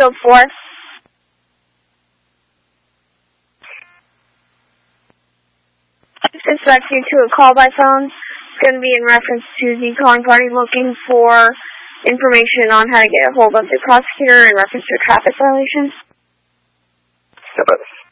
Field 4. Dispatch you to a call by phone. It's going to be in reference to the calling party looking for information on how to get a hold of the prosecutor in reference to a traffic violation. Got it.